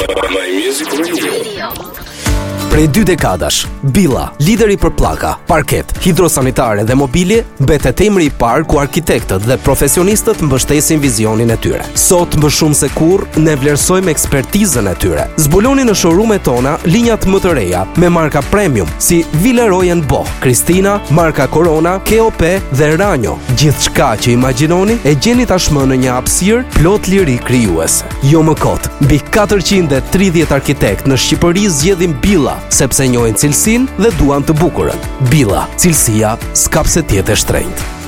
My Music Radio. Prej 2 dekadash, Billa, lideri për pllaka, parket, hidrosanitare dhe mobilje, betet emri i parë ku arkitektët dhe profesionistët mbështesin vizionin e tyre. Sot më shumë se kurrë ne vlerësojmë ekspertizën e tyre. Zbuloni në showroom-et tona linjat më të reja me marka premium si Villeroy & Boch, Cristina, marka Corona, KOP dhe Ranjo. Gjithçka që imagjinoni e gjeni tashmë në një hapësirë plot liri krijuese. Jo më kot, mbi 430 arkitekt në Shqipëri zgjedhin Billa, sepse njohin cilësinë dhe duan të bukurën. Billa, cilësia s'ka pse të jetë e shtrenjtë.